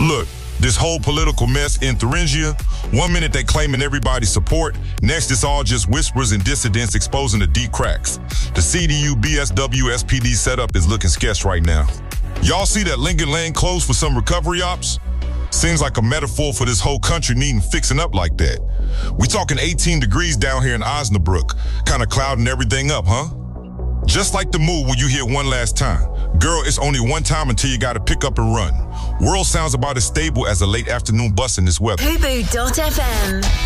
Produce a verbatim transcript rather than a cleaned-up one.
Look, this whole political mess in Thuringia, one minute they claiming everybody's support, next it's all just whispers and dissidents exposing the deep cracks. The C D U B S W S P D setup is looking sketch right now. Y'all see that Lincoln Lane closed for some recovery ops? Seems like a metaphor for this whole country needing fixing up like that. We talking eighteen degrees down here in Osnabrück, kind of clouding everything up, huh? Just like the move when you hear one last time. Girl, it's only one time until you gotta pick up and run. World sounds about as stable as a late afternoon bus in this weather. Fubu dot F M